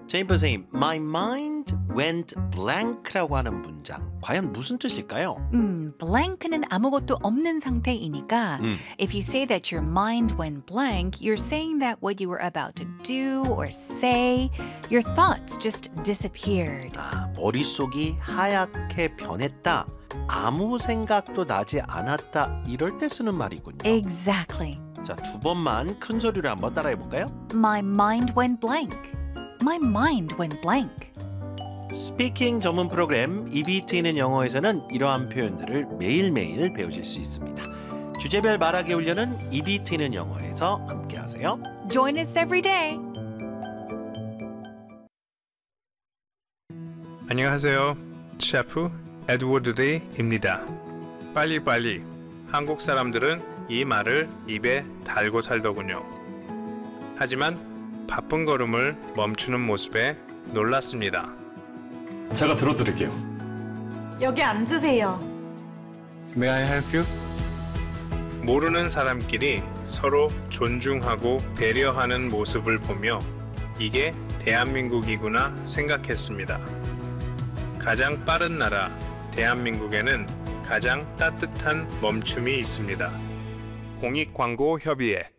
제임 선생님, my mind went blank라고 하는 문장 과연 무슨 뜻일까요? blank는 아무것도 없는 상태이니까 if you say that your mind went blank, you're saying that what you were about to do or say, your thoughts just disappeared. 머릿속이 하얗게 변했다. 아무 생각도 나지 않았다. 이럴 때 쓰는 말이군요. Exactly. 자, 두 번만 큰 소리로 한번 따라해 볼까요? My mind went blank. My mind went blank. 스피킹 전문 프로그램 입이 트이는 영어에서는 이러한 표현들을 매일매일 배우실 수 있습니다. 주제별 말하기 훈련은 입이 트이는 영어에서 함께 하세요. Join us every day. 안녕하세요. 셰프 에드워드 리입니다. 빨리빨리. 한국 사람들은 이 말을 입에 달고 살더군요. 하지만 바쁜 걸음을 멈추는 모습에 놀랐습니다. 제가 들어드릴게요. 여기 앉으세요. May I help you? 모르는 사람끼리 서로 존중하고 배려하는 모습을 보며 이게 대한민국이구나 생각했습니다. 가장 빠른 나라 대한민국에는 가장 따뜻한 멈춤이 있습니다. 공익광고협의회